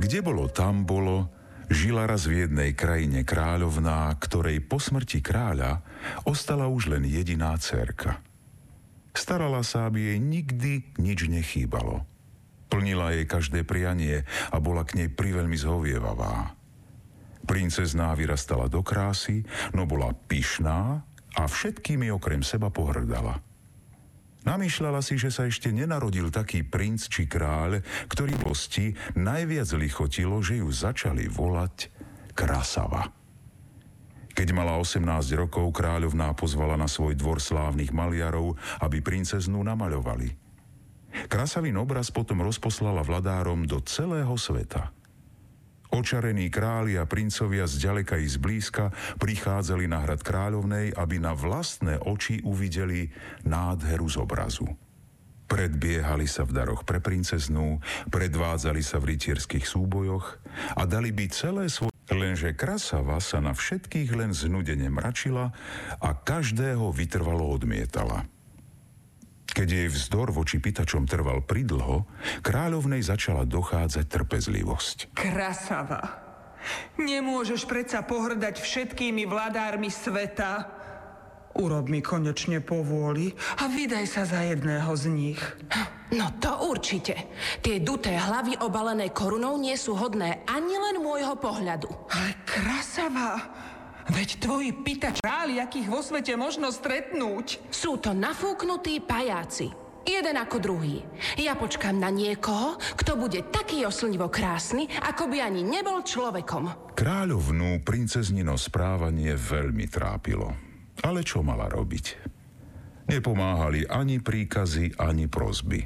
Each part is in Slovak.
Kde bolo, tam bolo, žila raz v jednej krajine kráľovná, ktorej po smrti kráľa ostala už len jediná dcérka. Starala sa, aby jej nikdy nič nechýbalo. Plnila jej každé prianie a bola k nej priveľmi zhovievavá. Princezná vyrastala do krásy, no bola pyšná a všetkými okrem seba pohrdala. Namýšľala si, že sa ešte nenarodil taký princ či kráľ, ktorý bosti najviac lichotilo, že ju začali volať Krasava. Keď mala 18 rokov, kráľovná pozvala na svoj dvor slávnych maliarov, aby princeznú namaľovali. Krasavin obraz potom rozposlala vladárom do celého sveta. Očarení králi a princovia zďaleka i zblízka prichádzali na hrad kráľovnej, aby na vlastné oči uvideli nádheru z obrazu. Predbiehali sa v daroch pre princeznú, predvádzali sa v rytierských súbojoch a dali by celé svoje... Lenže Krasava sa na všetkých len znudene mračila a každého vytrvalo odmietala. Keď jej vzdor voči pýtačom trval pridlho, kráľovnej začala dochádzať trpezlivosť. Krasava, nemôžeš predsa pohrdať všetkými vladármi sveta. Urob mi konečne povôli a vydaj sa za jedného z nich. No to určite. Tie duté hlavy obalené korunou nie sú hodné ani len môjho pohľadu. Ale Krasava, veď tvoji pýtač králi, akých vo svete možno stretnúť. Sú to nafúknutí pajáci. Jeden ako druhý. Ja počkám na niekoho, kto bude taký oslnivo krásny, ako by ani nebol človekom. Kráľovnú princeznino správanie veľmi trápilo. Ale čo mala robiť? Nepomáhali ani príkazy, ani prosby.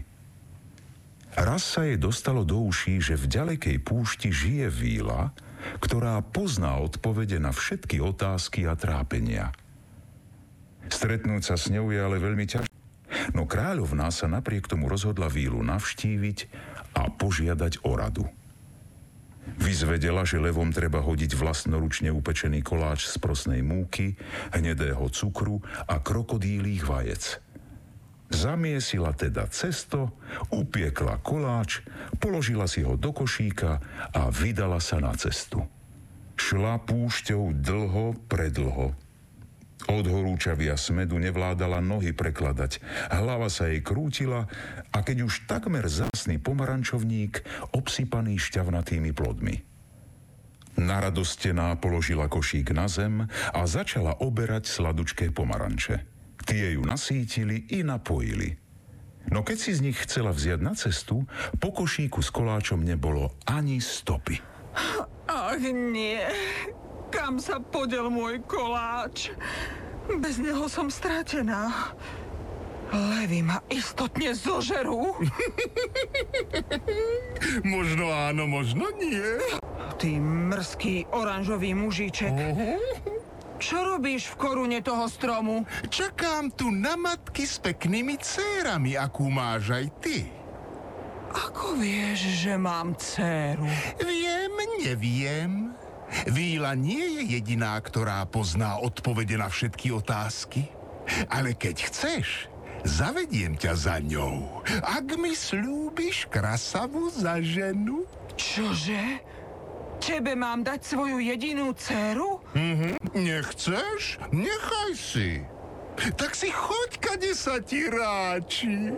Raz sa jej dostalo do uší, že v ďalekej púšti žije víla, ktorá pozná odpovede na všetky otázky a trápenia. Stretnúť sa s ňou je ale veľmi ťažké. No kráľovná sa napriek tomu rozhodla vílu navštíviť a požiadať o radu. Vyzvedela, že levom treba hodiť vlastnoručne upečený koláč z prosnej múky, hnedého cukru a krokodílých vajec. Zamiesila teda cesto, upiekla koláč, položila si ho do košíka a vydala sa na cestu. Šla púšťou dlho, predlho. Od horúčavia smedu nevládala nohy prekladať, hlava sa jej krútila a keď už takmer zásny pomarančovník, obsypaný šťavnatými plodmi. Naradostená položila košík na zem a začala oberať sladučké pomaranče. Tie ju nasítili i napojili. No keď si z nich chcela vziať na cestu, po košíku s koláčom nebolo ani stopy. Ach nie, kam sa podiel môj koláč? Bez neho som stratená. Levy ma istotne zožerú. Možno áno, možno nie. Ty mrzký oranžový mužiček. Čo robíš v korune toho stromu? Čakám tu na matky s peknými dcérami, akú máš aj ty. Ako vieš, že mám dcéru? Viem, neviem. Víla nie je jediná, ktorá pozná odpovede na všetky otázky. Ale keď chceš, zavediem ťa za ňou. Ak mi slúbiš Krasavu za ženu. Čože? Tebe mám dať svoju jedinú dcéru? Nechceš? Nechaj si. Tak si choď, kade sa ti ráči.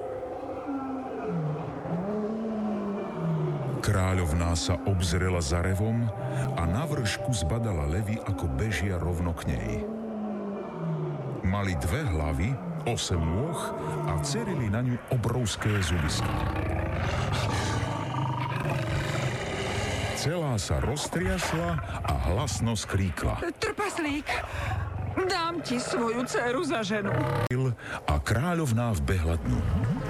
Kráľovná sa obzrela za revom a na vršku zbadala levy, ako bežia rovno k nej. Mali 2 hlavy, 8 nôh a cerili na ňu obrovské zubisky. Celá sa roztriasla a hlasno skríkla. Trpaslík, dám ti svoju dcéru za ženu. A kráľovná vbehla dnu.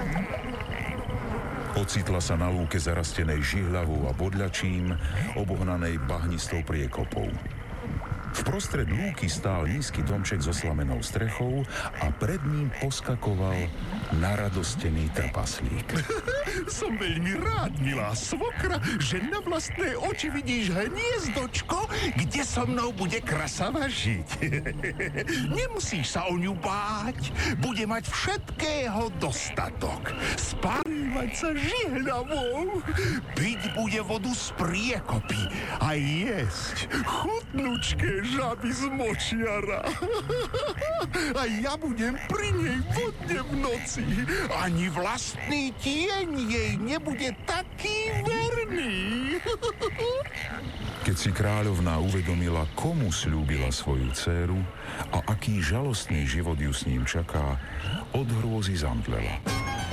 Ocitla sa na lúke zarastenej žihľavou a bodľačím, obohnanej bahnistou priekopou. Vprostred lúky stál nízky domček so slamenou strechou a pred ním poskakoval naradostený trpaslík. Som veľmi rád, milá svokra, že na vlastné oči vidíš hniezdočko, kde so mnou bude krasava žiť. Nemusíš sa o ňu báť, bude mať všetkého dostatok. Spálivať sa žihľavou, piť bude vodu z priekopy a jesť chutnučké žaby z močiara. A ja budem pri nej vodne v noci. Ani vlastný tieň jej nebude taký verný. Keď si kráľovná uvedomila, komu sľúbila svoju dcéru a aký žalostný život ju s ním čaká, od hrôzy zamdlela.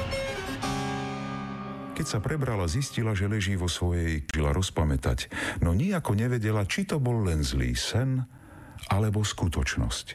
Keď sa prebrala, zistila, že leží vo svojej žila rozpamätať, no nijako nevedela, či to bol len zlý sen, alebo skutočnosť.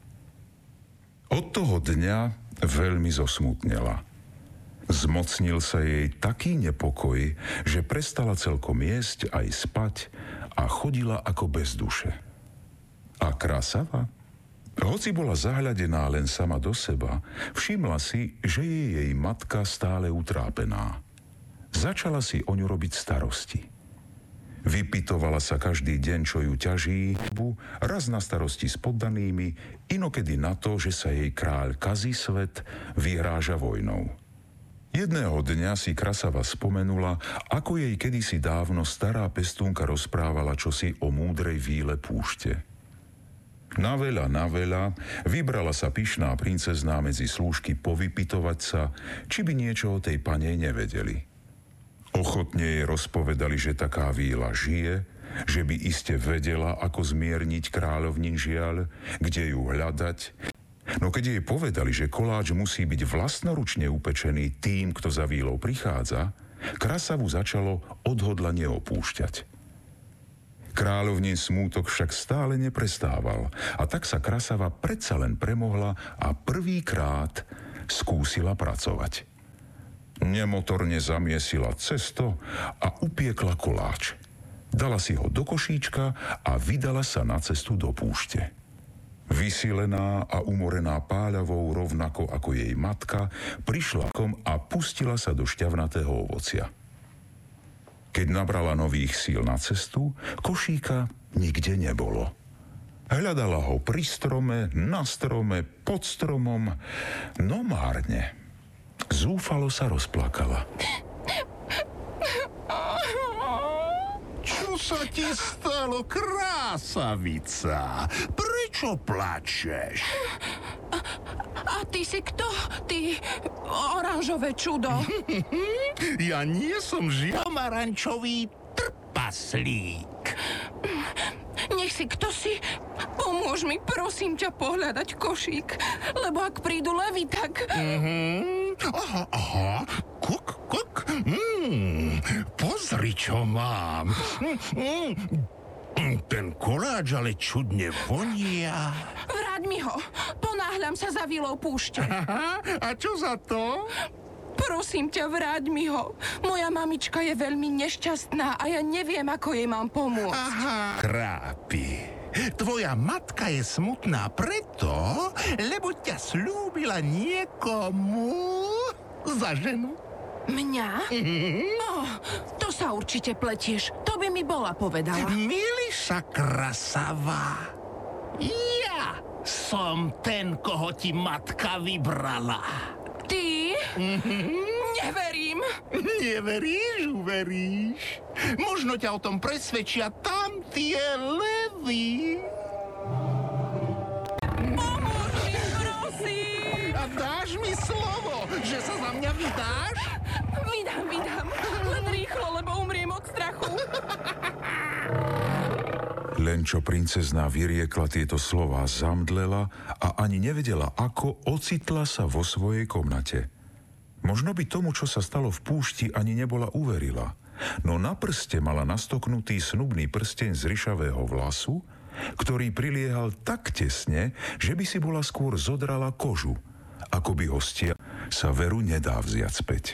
Od toho dňa veľmi zosmutnela. Zmocnil sa jej taký nepokoj, že prestala celkom jesť aj spať a chodila ako bez duše. A krasava? Hoci bola zahľadená len sama do seba, všimla si, že je jej matka stále utrápená. Začala si o ňu robiť starosti. Vypytovala sa každý deň, čo ju ťaží, raz na starosti s poddanými, inokedy na to, že sa jej kráľ kazí svet, vyhráža vojnou. Jedného dňa si krasava spomenula, ako jej kedysi dávno stará pestúnka rozprávala čosi o múdrej víle púšte. Na veľa, vybrala sa pyšná princezná medzi slúžky povypytovať sa, či by niečo o tej panej nevedeli. Ochotne jej rozpovedali, že taká víla žije, že by iste vedela, ako zmierniť kráľovnin žiaľ, kde ju hľadať. No keď jej povedali, že koláč musí byť vlastnoručne upečený tým, kto za vílou prichádza, krasavu začalo odhodlane opúšťať. Kráľovnin smútok však stále neprestával a tak sa krasava predsa len premohla a prvýkrát skúsila pracovať. Nemotorne zamiesila cesto a upiekla koláč. Dala si ho do košíčka a vydala sa na cestu do púšte. Vysilená a umorená páľavou rovnako ako jej matka, prišla kom a pustila sa do šťavnatého ovocia. Keď nabrala nových síl na cestu, košíka nikde nebolo. Hľadala ho pri strome, na strome, pod stromom, no márne. Zúfalo sa rozplakala. Čo sa ti stalo, krásavica? Prečo plačeš? A ty si kto? Ty oranžové čudo. Ja nie som žiamarančový trpaslík. Nech si kto si, pomôž mi, prosím ťa, pohľadať košík, lebo ak prídu levy, tak... Aha, kuk. Pozri, čo mám. Ten koláč ale čudne vonia. Vráť mi ho, ponáhľam sa za vílou púšte. Aha, a čo za to? Prosím ťa, vráť mi ho. Moja mamička je veľmi nešťastná a ja neviem, ako jej mám pomôcť. Aha, krápi. Tvoja matka je smutná preto, lebo ťa slúbila niekomu za ženu. Mňa? To sa určite pletieš. To by mi bola povedala. Miliša krasava. Ja som ten, koho ti matka vybrala. Ty? Neverím. Neveríš, uveríš. Možno ťa o tom presvedčia tam tie levy. Pomôž mi, prosím. A dáš mi slovo, že sa za mňa vydáš? Vydám. Len rýchlo, lebo umriem od strachu. Len čo princezná vyriekla tieto slová, zamdlela a ani nevedela ako, ocitla sa vo svojej komnate. Možno by tomu, čo sa stalo v púšti, ani nebola uverila. No na prste mala nastoknutý snubný prsteň z ryšavého vlasu, ktorý priliehal tak tesne, že by si bola skôr zodrala kožu, ako by hostia sa veru nedá vziať späť.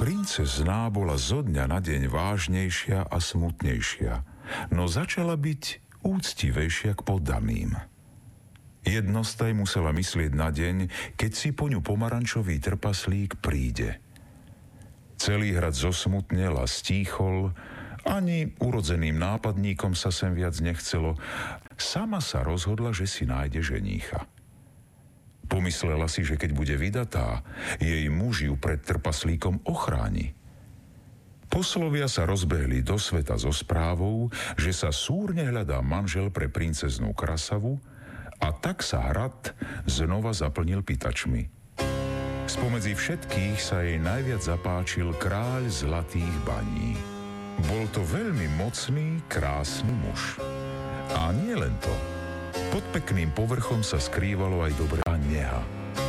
Princezná bola zo dňa na deň vážnejšia a smutnejšia, no začala byť úctivejšia k poddaným. Jednostaj musela myslieť na deň, keď si po ňu pomarančový trpaslík príde. Celý hrad zosmutnel a stíchol, ani urodzeným nápadníkom sa sem viac nechcelo. Sama sa rozhodla, že si nájde ženícha. Pomyslela si, že keď bude vydatá, jej muž ju pred trpaslíkom ochráni. Poslovia sa rozbehli do sveta so správou, že sa súrne hľadá manžel pre princeznú Krasavu, a tak sa hrad znova zaplnil pýtačmi. Spomedzi všetkých sa jej najviac zapáčil kráľ Zlatých baní. Bol to veľmi mocný, krásny muž. A nie len to. Pod pekným povrchom sa skrývalo aj dobrá neha.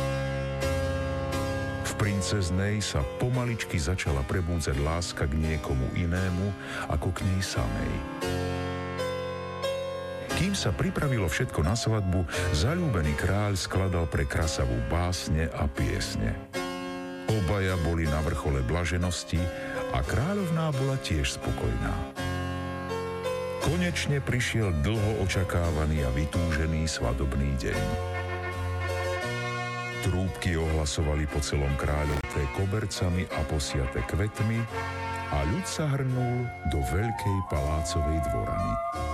V princeznej sa pomaličky začala prebúdzať láska k niekomu inému ako k nej samej. Kým sa pripravilo všetko na svadbu, zaľúbený kráľ skladal pre Krasavu básne a piesne. Obaja boli na vrchole blaženosti a kráľovná bola tiež spokojná. Konečne prišiel dlho očakávaný a vytúžený svadobný deň. Trúbky ohlasovali po celom kráľovstve kobercami a posiate kvetmi a ľud sa hrnul do veľkej palácovej dvorany.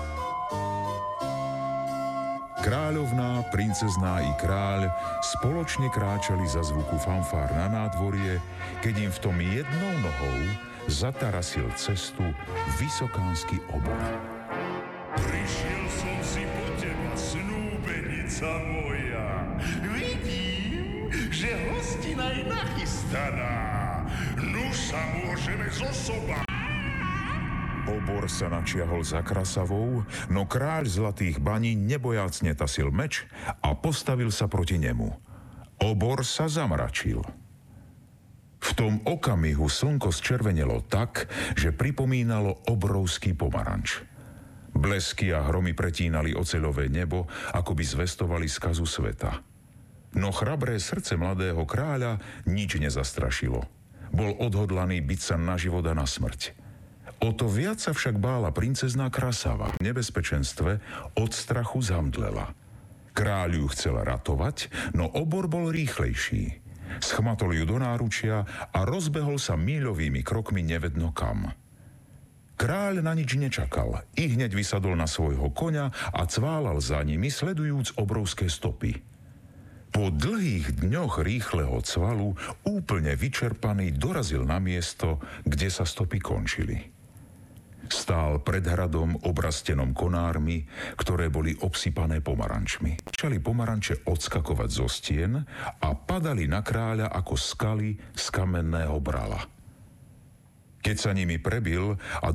Kráľovná, princezná i kráľ spoločne kráčali za zvuku fanfár na nádvorie, keď im v tom jednou nohou zatarasil cestu vysokánsky obor. Prišiel som si po teba, snúbenica moja. Vidím, že hostina je nachystaná. Nuž sa môžeme zosobať. Obor sa načiahol za Krasavou, no kráľ Zlatých baní nebojácne tasil meč a postavil sa proti nemu. Obor sa zamračil. V tom okamihu slnko zčervenelo tak, že pripomínalo obrovský pomaranč. Blesky a hromy pretínali oceľové nebo, ako by zvestovali skazu sveta. No chrabré srdce mladého kráľa nič nezastrašilo. Bol odhodlaný byť sa na život a na smrť. O to viac sa však bála princezná Krasava. V nebezpečenstve od strachu zamdlela. Kráľ ju chcel ratovať, no obor bol rýchlejší. Schmatol ju do náručia a rozbehol sa míľovými krokmi nevedno kam. Kráľ na nič nečakal. I hneď vysadol na svojho koňa a cválal za nimi, sledujúc obrovské stopy. Po dlhých dňoch rýchleho cvalu, úplne vyčerpaný, dorazil na miesto, kde sa stopy končili. Stál pred hradom obrastenom konármi, ktoré boli obsypané pomarančmi. Začali pomaranče odskakovať zo stien a padali na kráľa ako skaly z kamenného brala. Keď sa nimi prebil a